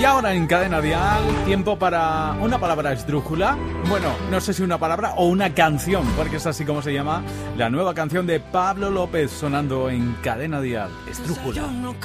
Y ahora en Cadena Dial, tiempo para una palabra esdrújula. Bueno, no sé si una palabra o una canción, porque es así como se llama la nueva canción de Pablo López sonando en Cadena Dial. Esdrújula.